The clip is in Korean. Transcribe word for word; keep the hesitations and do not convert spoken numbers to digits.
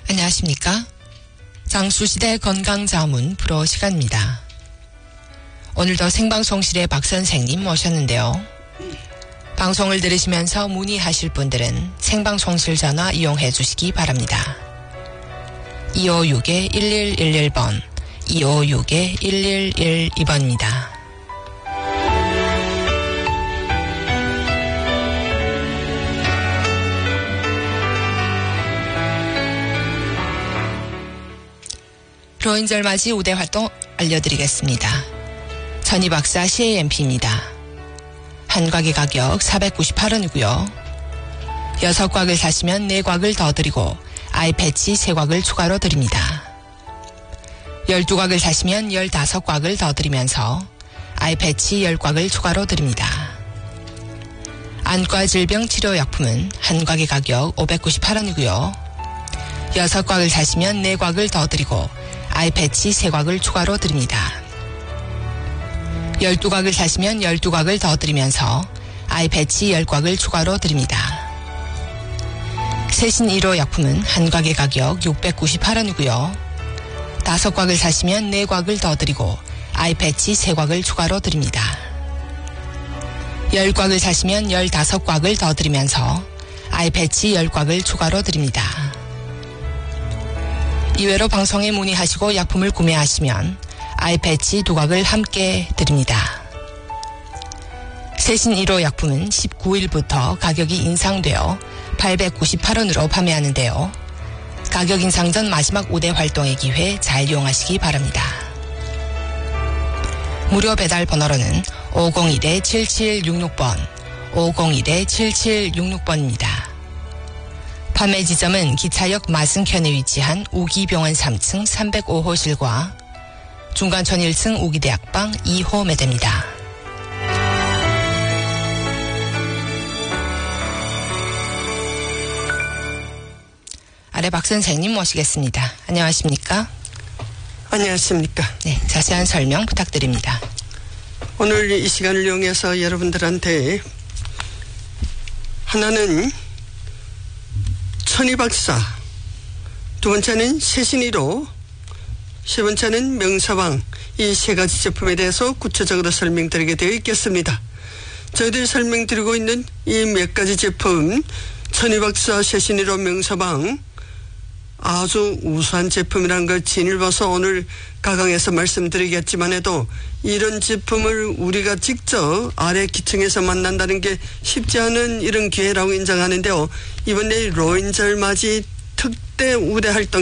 안녕하십니까? 장수시대 건강자문 프로 시간입니다. 오늘도 생방송실에 박 선생님 모셨는데요. 방송을 들으시면서 문의하실 분들은 생방송실 전화 이용해 주시기 바랍니다. 이오육 일일일일 번, 이오육 일일일이 번입니다. 로인절 맞이 우대 활동 알려드리겠습니다. 전희박사 씨에이엠피입니다. 한 곽의 가격 사백구십팔 원이고요. 여섯 곽을 사시면 네 곽을 더 드리고 아이패치 세 곽을 추가로 드립니다. 열두 곽을 사시면 열다섯 곽을 더 드리면서 아이패치 열 곽을 추가로 드립니다. 안과 질병 치료약품은 한 곽의 가격 오백구십팔 원이고요. 여섯 곽을 사시면 네 곽을 더 드리고 아이패치 세 곽을 추가로 드립니다. 열두 곽을 사시면 열두 곽을 더 드리면서 아이패치 열 곽을 추가로 드립니다. 세신 일 호 약품은 한 곽의 가격 육백구십팔 원이고요. 다섯 곽을 사시면 네 곽을 더 드리고 아이패치 세 곽을 추가로 드립니다. 열 곽을 사시면 열다섯 곽을 더 드리면서 아이패치 열 곽을 추가로 드립니다. 이외로 방송에 문의하시고 약품을 구매하시면 아이패치 두 곽을 함께 드립니다. 세신 일 호 약품은 십구 일부터 가격이 인상되어 팔백구십팔 원으로 판매하는데요. 가격 인상 전 마지막 우대 활동의 기회 잘 이용하시기 바랍니다. 무료 배달 번호로는 오공일 칠칠육육 번, 오공일 칠칠육육 번입니다. 판매 지점은 기차역 마승편에 위치한 우기병원 삼 층 삼백오 호실과 중간천 일 층 우기대학방 이 호 매대입니다. 아래 박 선생님 모시겠습니다. 안녕하십니까? 안녕하십니까? 네, 자세한 설명 부탁드립니다. 오늘 이 시간을 이용해서 여러분들한테 하나는 천희박사, 두 번째는 세신이로, 세 번째는 명사방, 이 세 가지 제품에 대해서 구체적으로 설명드리게 되어 있겠습니다. 저희들이 설명드리고 있는 이 몇 가지 제품, 천희박사, 세신이로, 명사방 아주 우수한 제품이라는 걸 진일봐서 오늘 가강에서 말씀드리겠지만 해도 이런 제품을 우리가 직접 아래 기층에서 만난다는 게 쉽지 않은 이런 기회라고 인정하는데요. 이번에 로인절 맞이 특대 우대 활동